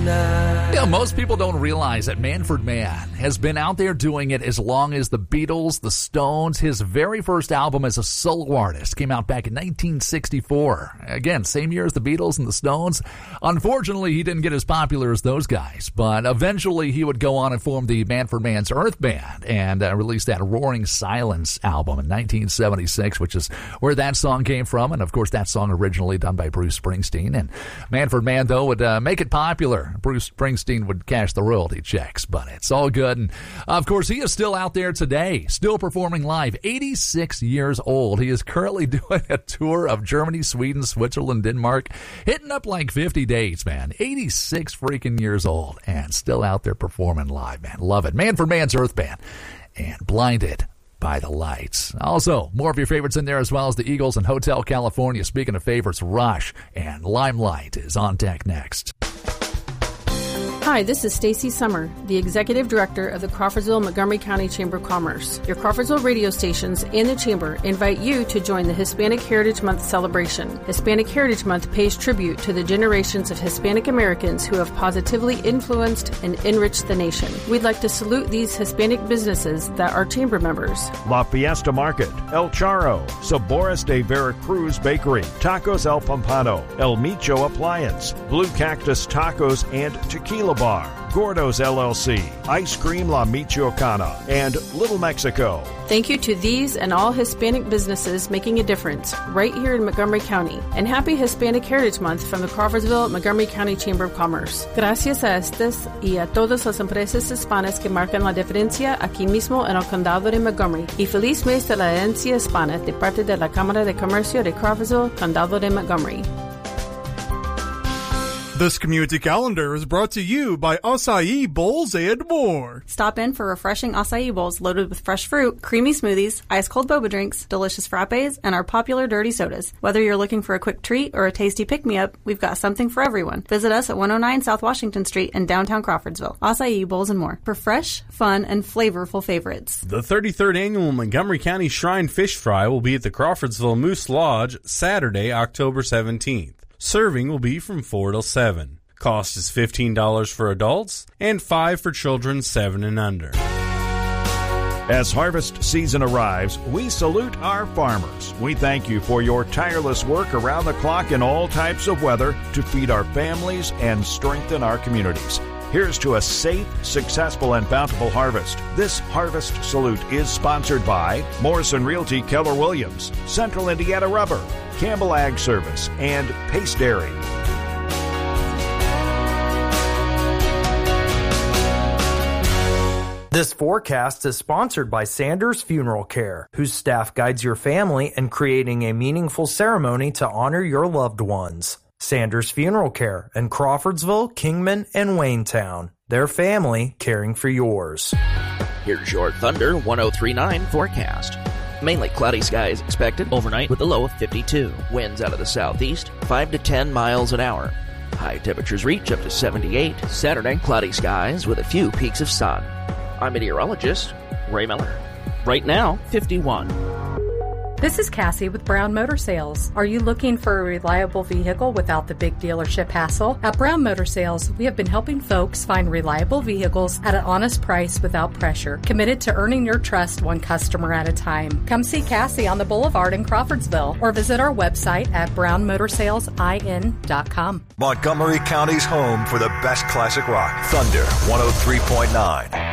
Yeah, most people don't realize that Manfred Mann has been out there doing it as long as the Beatles, the Stones. His very first album as a solo artist came out back in 1964. Again, same year as the Beatles and the Stones. Unfortunately, he didn't get as popular as those guys, but eventually he would go on and form the Manfred Mann's Earth Band and release that Roaring Silence album in 1976, which is where that song came from. And, of course, that song originally done by Bruce Springsteen. And Manfred Mann, though, would make it popular. Bruce Springsteen would cash the royalty checks, but it's all good. And, of course, he is still out there today, still performing live, 86 years old. He is currently doing a tour of Germany, Sweden, Switzerland, Denmark, hitting up like 50 dates, man. 86 freaking years old and still out there performing live, man. Love it. Manfred Mann's Earth Band and Blinded by the Lights. Also, more of your favorites in there as well as the Eagles and Hotel California. Speaking of favorites, Rush and Limelight is on deck next. Hi, this is Stacy Summer, the Executive Director of the Crawfordsville-Montgomery County Chamber of Commerce. Your Crawfordsville radio stations and the Chamber invite you to join the Hispanic Heritage Month celebration. Hispanic Heritage Month pays tribute to the generations of Hispanic Americans who have positively influenced and enriched the nation. We'd like to salute these Hispanic businesses that are Chamber members. La Fiesta Market, El Charro, Sabores de Veracruz Bakery, Tacos El Pompano, El Micho Appliance, Blue Cactus Tacos and Tequila Bar, Gordo's LLC, Ice Cream La Michoacana, and Little Mexico. Thank you to these and all Hispanic businesses making a difference right here in Montgomery County. And happy Hispanic Heritage Month from the Crawfordsville-Montgomery County Chamber of Commerce. Gracias a estas y a todas las empresas hispanas que marcan la diferencia aquí mismo en el condado de Montgomery. Y feliz mes de la herencia hispana de parte de la Cámara de Comercio de Crawfordsville, condado de Montgomery. This community calendar is brought to you by Acai Bowls and More. Stop in for refreshing acai bowls loaded with fresh fruit, creamy smoothies, ice-cold boba drinks, delicious frappes, and our popular dirty sodas. Whether you're looking for a quick treat or a tasty pick-me-up, we've got something for everyone. Visit us at 109 South Washington Street in downtown Crawfordsville. Acai Bowls and More for fresh, fun, and flavorful favorites. The 33rd Annual Montgomery County Shrine Fish Fry will be at the Crawfordsville Moose Lodge Saturday, October 17th. Serving will be from 4 till 7. Cost is $15 for adults and $5 for children 7 and under. As harvest season arrives, we salute our farmers. We thank you for your tireless work around the clock in all types of weather to feed our families and strengthen our communities. Here's to a safe, successful, and bountiful harvest. This Harvest Salute is sponsored by Morrison Realty Keller Williams, Central Indiana Rubber, Campbell Ag Service, and Pace Dairy. This forecast is sponsored by Sanders Funeral Care, whose staff guides your family in creating a meaningful ceremony to honor your loved ones. Sanders Funeral Care in Crawfordsville, Kingman, and Waynetown. Their family caring for yours. Here's your Thunder 1039 forecast. Mainly cloudy skies expected overnight with a low of 52. Winds out of the southeast, 5 to 10 miles an hour. High temperatures reach up to 78. Saturday, cloudy skies with a few peaks of sun. I'm meteorologist Ray Miller. Right now, 51. This is Cassie with Brown Motor Sales. Are you looking for a reliable vehicle without the big dealership hassle? At Brown Motor Sales, we have been helping folks find reliable vehicles at an honest price without pressure, committed to earning your trust one customer at a time. Come see Cassie on the Boulevard in Crawfordsville or visit our website at brownmotorsalesIN.com. Montgomery County's home for the best classic rock. Thunder 103.9.